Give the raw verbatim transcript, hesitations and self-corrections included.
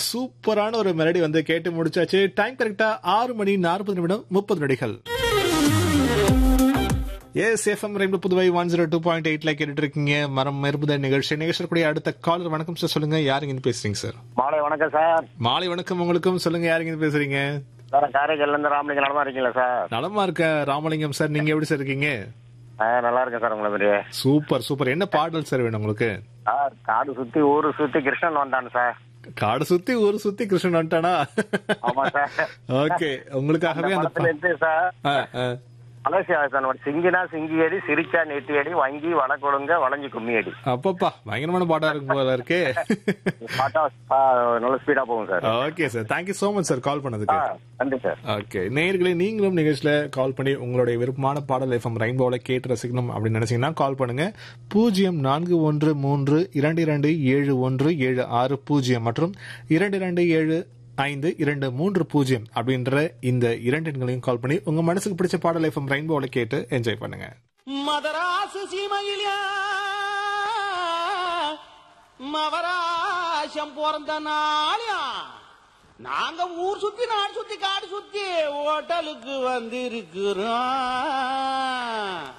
சூப்பரான ஒரு மெலடி வந்து கேட்டு முடிச்சாச்சு. டைம் கரெக்டா ஆறு மணி நாற்பது நிமிடம் முப்பது நொடிகள். எஸ் எஃப்எம் ரெண்டு Puduvai one zero two point எயிட்ல கேட்டுட்டு இருக்கீங்க மரம் மருபுத நிகழ்ச்சி. நிகழ்ச்சியுடைய அடுத்த காலர் வணக்கம் சார், சொல்லுங்க யாருங்க பேசுறீங்க சார்? மாலை வணக்கம் சார். மாலை வணக்கம் உங்களுக்கும், சொல்லுங்க யாருங்க பேசுறீங்க? சார் காரைக்கால்ல இருந்து ராமலிங்கம். நலமா இருக்கீங்களா சார்? நலமா இருக்க ராமலிங்கம் சார், நீங்க எப்படி சார் இருக்கீங்க? நல்லா இருக்கேன் சார். உங்களை பெரிய சூப்பர் சூப்பர். என்ன பாடல் சார் வேணும் உங்களுக்கு? சார் காடு சுத்தி ஊரு சுத்தி கிருஷ்ணன் வந்தான் சார். காடு சுத்தி ஊரு சுத்தி கிருஷ்ணன் வந்துட்டானா? ஆமா சார். ஓகே, உங்களுக்காகவே அந்த படத்துல இருந்து சார் அலசி ஆசான் சிங்கினா சிங்கி அடி, சிரிச்சா நெட்டி அடி, வங்கி வள கொடுங்க வளைஞ்சு கும்மி அடி. அப்பப்பா பயங்கரமான பாட்டா இருக்கும் போல இருக்கே. பாட்டா நல்ல ஸ்பீடா போகும் sir. Okay sir, thank you so much sir call பண்ணதுக்கு. நன்றி சார். ஓகே நேயர்களே, நீங்களும் நிகழ்ச்சியில கால் பண்ணி உங்களுடைய விருப்பமான பாடல் எஃப்எம் ரெயின்போல கேட்டு ரசிக்கணும் அப்படின்னு நினைச்சீங்கன்னா கால் பண்ணுங்க. பூஜ்ஜியம் நான்கு ஒன்று மூன்று இரண்டு இரண்டு ஏழு ஒன்று ஏழு ஆறு பூஜ்ஜியம் மற்றும் இரண்டு இரண்டு ஏழு ஐந்து இரண்டு மூன்று பூஜ்ஜியம் அப்படின்ற இந்த இரண்டு எண்களையும் கால் பண்ணி உங்க மனசுக்கு பிடிச்ச பாடல் எஃப்எம் ரெயின்போல கேட்டு என்ஜாய் பண்ணுங்க. மதராசு சீமையில மவராசம் பிறந்த நாளியா நாங்க ஊர் சுத்தி நாடு சுத்தி காடு சுத்தி ஹோட்டலுக்கு வந்திருக்கிறோம்.